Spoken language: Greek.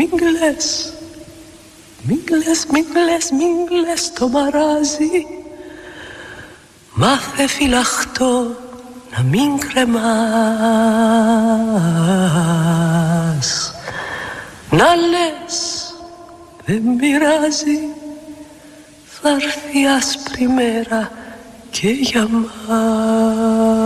μην κλαις, μην κλαις, μην κλαις, μην κλαις το μαράζι. Μάθε φυλαχτό να μην κρεμάς. Να λες δεν πειράζει, θα έρθει άσπρη μέρα και για μας.